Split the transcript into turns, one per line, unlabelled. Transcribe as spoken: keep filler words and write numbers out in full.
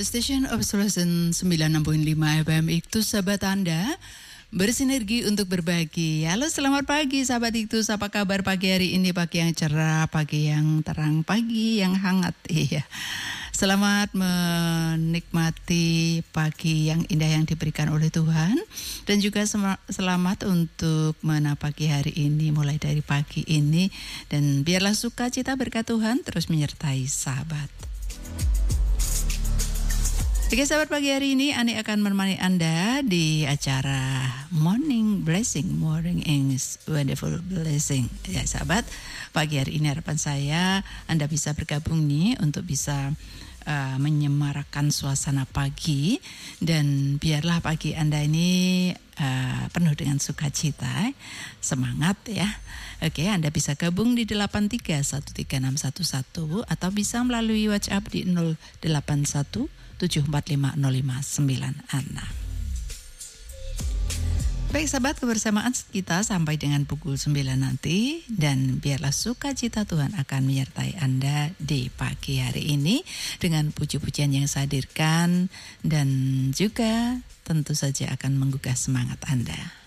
The Station of Solution sembilan puluh enam koma lima F M itu sahabat Anda bersinergi untuk berbagi. Halo, selamat pagi sahabat Iktus. Apa kabar pagi hari ini? Pagi yang cerah, pagi yang terang, pagi yang hangat. Iya. Selamat menikmati pagi yang indah yang diberikan oleh Tuhan. Dan juga selamat untuk menapaki hari ini mulai dari pagi ini. Dan biarlah sukacita berkat Tuhan terus menyertai sahabat. Oke sahabat, pagi hari ini Ani akan menemani Anda di acara Morning Blessing, Morning is Wonderful Blessing. Ya sahabat, pagi hari ini harapan saya Anda bisa bergabung nih untuk bisa uh, menyemarakan suasana pagi. Dan biarlah pagi Anda ini uh, penuh dengan sukacita, semangat ya. Oke, Anda bisa gabung di delapan tiga satu tiga enam satu satu atau bisa melalui WhatsApp di nol delapan satu tujuh empat lima nol lima sembilan enam. Baik sahabat, kebersamaan kita sampai dengan pukul sembilan nanti. Dan biarlah sukacita Tuhan akan menyertai Anda di pagi hari ini dengan puji-pujian yang saya hadirkan dan juga tentu saja akan menggugah semangat Anda.